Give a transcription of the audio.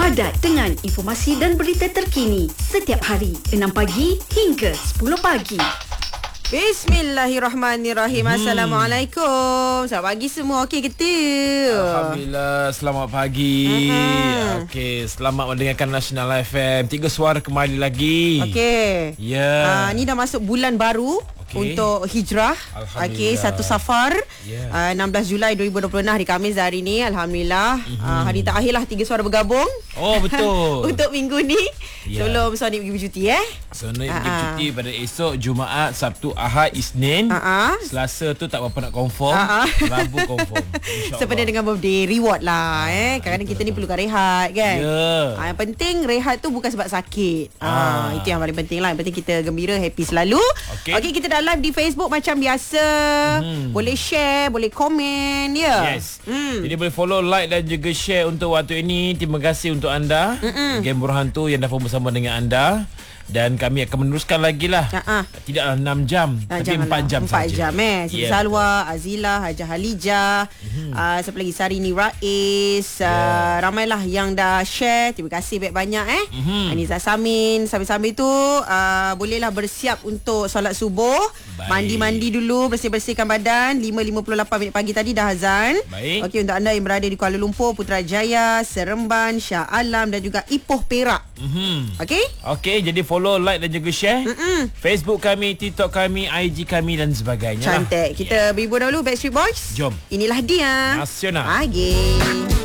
padat dengan informasi dan berita terkini setiap hari 6 pagi hingga 10 pagi. Bismillahirrahmanirrahim. Assalamualaikum. Selamat pagi semua. Okey kita. Alhamdulillah, selamat pagi. Okey, selamat mendengarkan National FM. 3 suara kembali lagi. Okey. Ya. Ni dah masuk bulan baru. Untuk hijrah. Okey, 1 Safar. 16 Julai 2020 hari Khamis hari ni. Alhamdulillah. Hari terakhir lah 3 suara bergabung. Oh, betul. Untuk minggu ni. Sebelum Sonic pergi bercuti Sonic pergi bercuti pada esok Jumaat, Sabtu, Ahad, Isnin. Selasa tu tak berapa nak confirm. Rabu confirm. Sepenuhnya dengan birthday reward lah. Kadang-kadang kita ni perlukan rehat kan. Yang penting rehat tu bukan sebab sakit. Itu yang paling penting lah. Yang penting kita gembira, happy selalu. Okey, kita dah live di Facebook macam biasa. Boleh share, boleh komen. Yes. Jadi boleh follow, like dan juga share untuk waktu ini. Terima kasih untuk anda, Game Burhan tu yang dah bersama dengan anda. Dan kami akan meneruskan lagi lah. Tidaklah 6 jam, tapi 4 jam saja. 4 jam Siti Salwa, Azila, Hajah Halijah, siapa lagi, Sarini Rais, ramailah yang dah share. Terima kasih banyak-banyak Anizah Samin. Sambil-sambil tu bolehlah bersiap untuk solat subuh. Mandi-mandi dulu, bersih-bersihkan badan. 5.58 minit pagi tadi dah azan. Okey, untuk anda yang berada di Kuala Lumpur, Putrajaya, Seremban, Shah Alam dan juga Ipoh Perak. Okey, jadi follow, like dan juga share. Facebook kami, TikTok kami, IG kami dan sebagainya. Cantik. Kita berhibur dahulu Backstreet Boys. Jom. Inilah dia Nasional Pagi.